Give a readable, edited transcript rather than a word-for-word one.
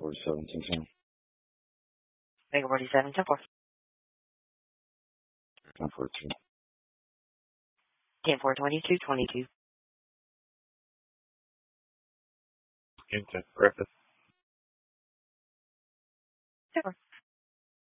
1047, 47, 10-4. 1042. 10-4, 22. Into Griffith. 10-4.